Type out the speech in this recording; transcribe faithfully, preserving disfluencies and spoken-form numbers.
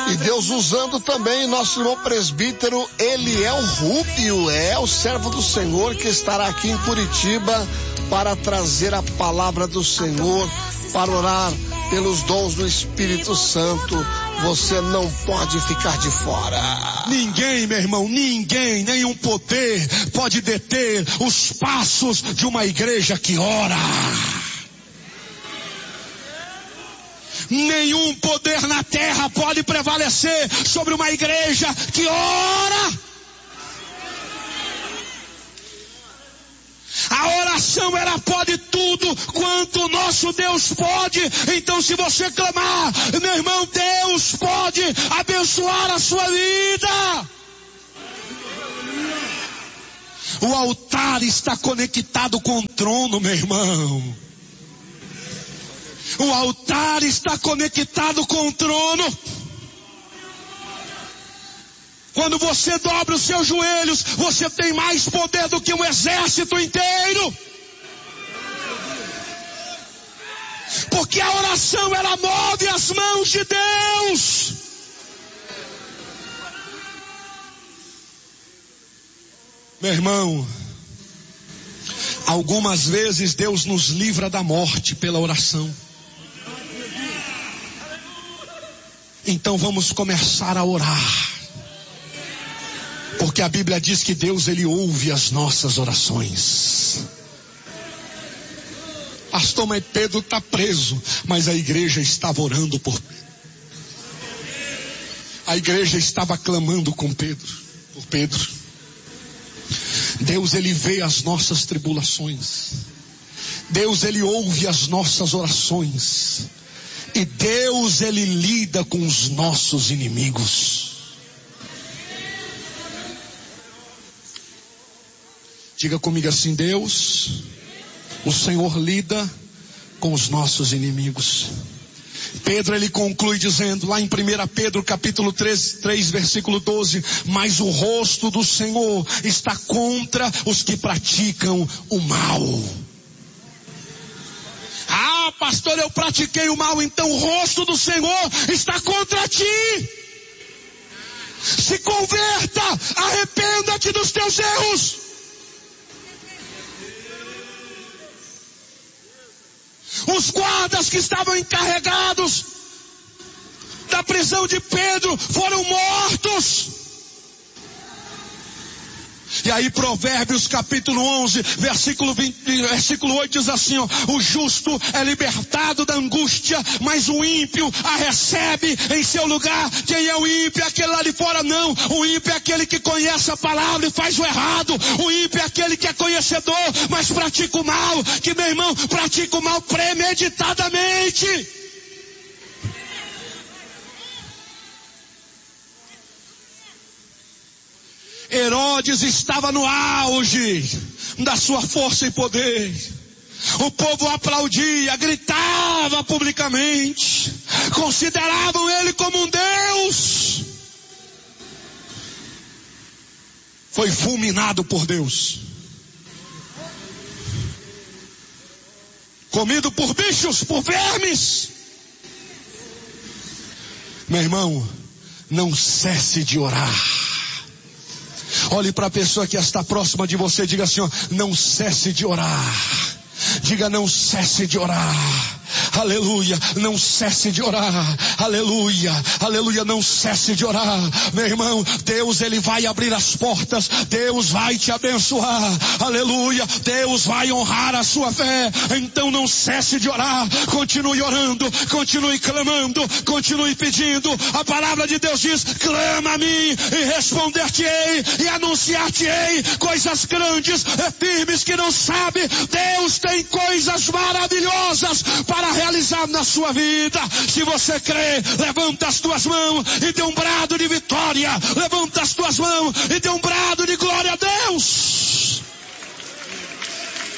E Deus usando também nosso irmão presbítero Eliel Rubio, é o servo do Senhor que estará aqui em Curitiba para trazer a palavra do Senhor, para orar pelos dons do Espírito Santo. Você não pode ficar de fora. Ninguém, meu irmão, ninguém, nenhum poder pode deter os passos de uma igreja que ora. Nenhum poder na terra pode prevalecer sobre uma igreja que ora. A oração, ela pode tudo quanto o nosso Deus pode. Então, se você clamar, meu irmão, Deus pode abençoar a sua vida. O altar está conectado com o trono, meu irmão. O altar está conectado com o trono. Quando você dobra os seus joelhos, você tem mais poder do que um exército inteiro. Porque a oração, ela move as mãos de Deus. Meu irmão, algumas vezes Deus nos livra da morte pela oração. Então vamos começar a orar. Porque a Bíblia diz que Deus, Ele ouve as nossas orações. Pastor, mas Pedro está preso. Mas a igreja estava orando por Pedro. A igreja estava clamando com Pedro, por Pedro. Deus, Ele vê as nossas tribulações. Deus, Ele ouve as nossas orações. E Deus, Ele lida com os nossos inimigos. Diga comigo assim: Deus, o Senhor lida com os nossos inimigos. Pedro, ele conclui dizendo lá em primeira Pedro capítulo três, três versículo doze: mas o rosto do Senhor está contra os que praticam o mal. Ah, pastor, eu pratiquei o mal, então o rosto do Senhor está contra ti. Se converta, arrependa-te dos teus erros. Os guardas que estavam encarregados da prisão de Pedro foram mortos. E aí Provérbios capítulo onze, versículo vinte, versículo oito diz assim, ó: o justo é libertado da angústia, mas o ímpio a recebe em seu lugar. Quem é o ímpio? Aquele lá de fora? Não. O ímpio é aquele que conhece a palavra e faz o errado. O ímpio é aquele que é conhecedor, mas pratica o mal. Que, meu irmão, pratica o mal premeditadamente. Herodes estava no auge da sua força e poder. O povo aplaudia, gritava publicamente, consideravam ele como um Deus. Foi fulminado por Deus, comido por bichos, por vermes. Meu irmão, não cesse de orar. Olhe para a pessoa que está próxima de você, diga assim, ó: não cesse de orar. Diga: não cesse de orar. Aleluia, não cesse de orar. Aleluia, aleluia, não cesse de orar. Meu irmão, Deus, Ele vai abrir as portas. Deus vai te abençoar. Aleluia, Deus vai honrar a sua fé. Então não cesse de orar. Continue orando, continue clamando, continue pedindo. A palavra de Deus diz: clama a mim e responder-te-ei e anunciar-te-ei coisas grandes e firmes que não sabe. Deus tem coisas maravilhosas para realizar na sua vida. Se você crê, levanta as tuas mãos e dê um brado de vitória. Levanta as tuas mãos e dê um brado de glória a Deus.